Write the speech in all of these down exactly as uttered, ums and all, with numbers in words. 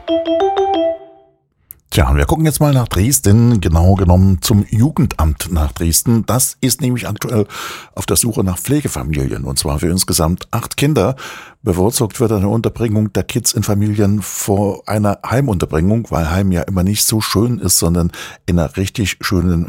Tja, wir gucken jetzt mal nach Dresden, genau genommen zum Jugendamt nach Dresden. Das ist nämlich aktuell auf der Suche nach Pflegefamilien, und zwar für insgesamt acht Kinder. Bevorzugt wird eine Unterbringung der Kids in Familien vor einer Heimunterbringung, weil Heim ja immer nicht so schön ist, sondern in einer richtig schönen,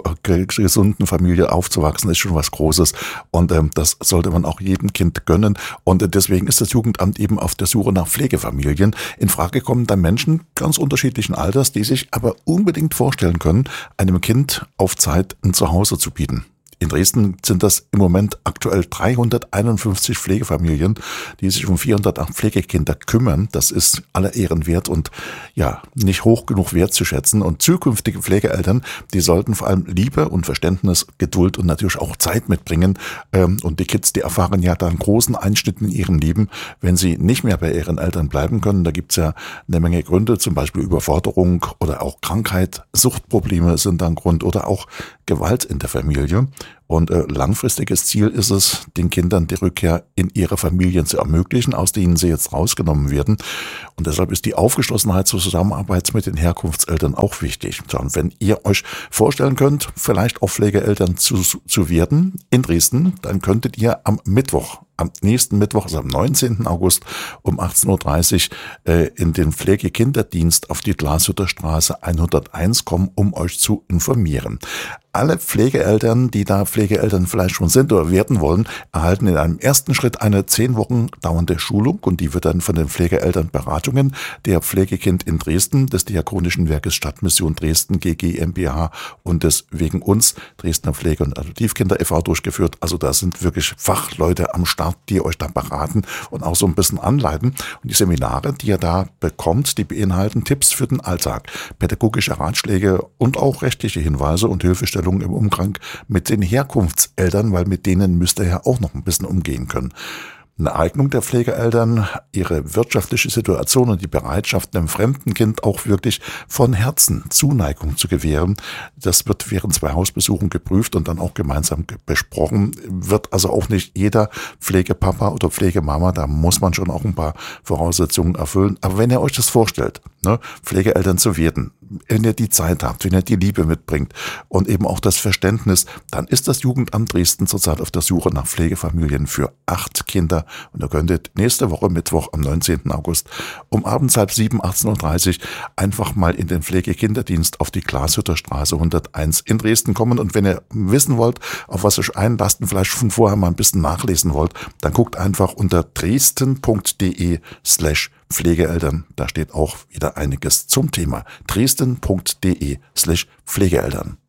gesunden Familie aufzuwachsen, ist schon was Großes, und ähm, das sollte man auch jedem Kind gönnen, und deswegen ist das Jugendamt eben auf der Suche nach Pflegefamilien. In Frage kommen dann Menschen ganz unterschiedlichen Alters, die sich aber unbedingt vorstellen können, einem Kind auf Zeit ein Zuhause zu bieten. In Dresden sind das im Moment aktuell dreihunderteinundfünfzig Pflegefamilien, die sich um vierhundertacht Pflegekinder kümmern. Das ist aller Ehren wert und ja, nicht hoch genug wertzuschätzen. Und zukünftige Pflegeeltern, die sollten vor allem Liebe und Verständnis, Geduld und natürlich auch Zeit mitbringen. Und die Kids, die erfahren ja dann großen Einschnitt in ihrem Leben, wenn sie nicht mehr bei ihren Eltern bleiben können. Da gibt's ja eine Menge Gründe, zum Beispiel Überforderung oder auch Krankheit, Suchtprobleme sind dann Grund oder auch Gewalt in der Familie. Und äh, langfristiges Ziel ist es, den Kindern die Rückkehr in ihre Familien zu ermöglichen, aus denen sie jetzt rausgenommen werden. Und deshalb ist die Aufgeschlossenheit zur Zusammenarbeit mit den Herkunftseltern auch wichtig. So, und wenn ihr euch vorstellen könnt, vielleicht auch Pflegeeltern zu, zu werden in Dresden, dann könntet ihr am Mittwoch, am nächsten Mittwoch, also am neunzehnten August um achtzehn Uhr dreißig äh, in den Pflegekinderdienst auf die Glashütter Straße hunderteins kommen, um euch zu informieren. Alle Pflegeeltern, die da Pflegeeltern vielleicht schon sind oder werden wollen, erhalten in einem ersten Schritt eine zehn Wochen dauernde Schulung, und die wird dann von den Pflegeelternberatungen der Pflegekind in Dresden, des Diakonischen Werkes Stadtmission Dresden G G GmbH und des Wegen uns Dresdner Pflege- und Adoptivkinder e V durchgeführt. Also da sind wirklich Fachleute am Start, die euch da beraten und auch so ein bisschen anleiten. Und die Seminare, die ihr da bekommt, die beinhalten Tipps für den Alltag, pädagogische Ratschläge und auch rechtliche Hinweise und Hilfestellungen im Umgang mit den Herkunftseltern, weil mit denen müsst ihr ja auch noch ein bisschen umgehen können. Eine Eignung der Pflegeeltern, ihre wirtschaftliche Situation und die Bereitschaft, einem fremden Kind auch wirklich von Herzen Zuneigung zu gewähren, das wird während zwei Hausbesuchen geprüft und dann auch gemeinsam besprochen. Wird also auch nicht jeder Pflegepapa oder Pflegemama, da muss man schon auch ein paar Voraussetzungen erfüllen. Aber wenn ihr euch das vorstellt, ne, Pflegeeltern zu werden, wenn ihr die Zeit habt, wenn ihr die Liebe mitbringt und eben auch das Verständnis, dann ist das Jugendamt Dresden zurzeit auf der Suche nach Pflegefamilien für acht Kinder. Und da könnt ihr nächste Woche Mittwoch am neunzehnten August um abends halb sieben, achtzehn Uhr dreißig einfach mal in den Pflegekinderdienst auf die Glashütter Straße hunderteins in Dresden kommen. Und wenn ihr wissen wollt, auf was euch einlasst und vielleicht von vorher mal ein bisschen nachlesen wollt, dann guckt einfach unter dresden.de slash Pflegeeltern. Da steht auch wieder einiges zum Thema. dresden.de slash Pflegeeltern.